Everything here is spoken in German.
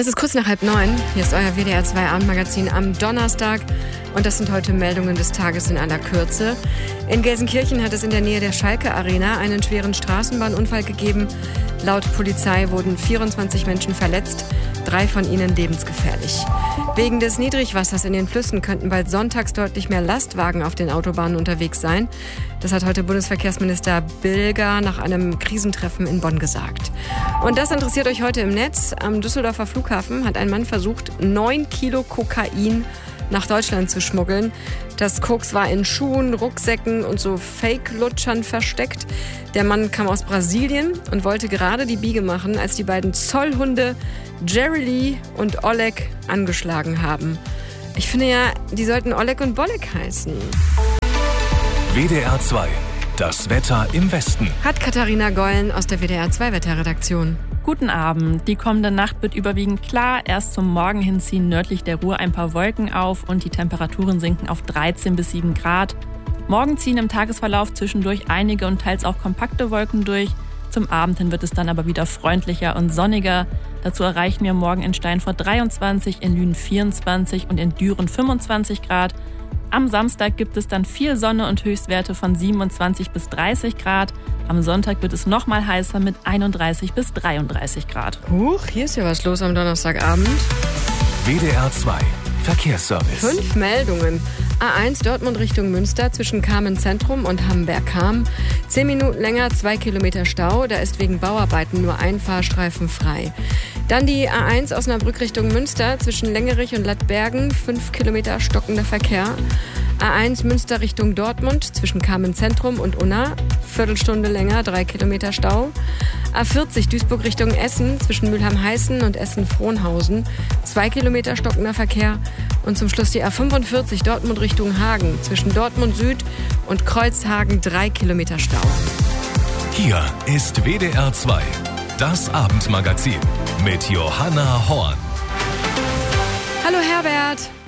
Es ist kurz nach 8:30. Hier ist euer WDR 2 Abendmagazin am Donnerstag. Und das sind heute Meldungen des Tages in aller Kürze. In Gelsenkirchen hat es in der Nähe der Schalke Arena einen schweren Straßenbahnunfall gegeben. Laut Polizei wurden 24 Menschen verletzt, 3 von ihnen lebensgefährlich. Wegen des Niedrigwassers in den Flüssen könnten bald sonntags deutlich mehr Lastwagen auf den Autobahnen unterwegs sein. Das hat heute Bundesverkehrsminister Bilger nach einem Krisentreffen in Bonn gesagt. Und das interessiert euch heute im Netz. Am Düsseldorfer Flughafen hat ein Mann versucht, 9 Kilo Kokain nach Deutschland zu schmuggeln. Das Koks war in Schuhen, Rucksäcken und so Fake-Lutschern versteckt. Der Mann kam aus Brasilien und wollte gerade die Biege machen, als die beiden Zollhunde Jerry Lee und Oleg angeschlagen haben. Ich finde ja, die sollten Oleg und Bolek heißen. WDR 2, das Wetter im Westen. Hat Katharina Gollen aus der WDR 2 Wetterredaktion. Guten Abend. Die kommende Nacht wird überwiegend klar. Erst zum Morgen hin ziehen nördlich der Ruhr ein paar Wolken auf und die Temperaturen sinken auf 13 bis 7 Grad. Morgen ziehen im Tagesverlauf zwischendurch einige und teils auch kompakte Wolken durch. Zum Abend hin wird es dann aber wieder freundlicher und sonniger. Dazu erreichen wir morgen in Steinfurt 23, in Lünen 24 und in Düren 25 Grad. Am Samstag gibt es dann viel Sonne und Höchstwerte von 27 bis 30 Grad. Am Sonntag wird es noch mal heißer mit 31 bis 33 Grad. Huch, hier ist ja was los am Donnerstagabend. WDR 2, Verkehrsservice. 5 Meldungen. A1 Dortmund Richtung Münster zwischen Kamen Zentrum und Hamberg-Kam. 10 Minuten länger, 2 Kilometer Stau. Da ist wegen Bauarbeiten nur ein Fahrstreifen frei. Dann die A1 Osnabrück Richtung Münster zwischen Längerich und Lattbergen. 5 Kilometer stockender Verkehr. A1 Münster Richtung Dortmund zwischen Kamen Zentrum und Unna. Viertelstunde länger, 3 Kilometer Stau. A40 Duisburg Richtung Essen zwischen Mülheim-Heißen und Essen-Frohnhausen. 2 Kilometer stockender Verkehr. Und zum Schluss die A45 Dortmund Richtung Hagen zwischen Dortmund Süd und Kreuzhagen 3 Kilometer Stau. Hier ist WDR 2, das Abendmagazin mit Johanna Horn. Hallo Herbert.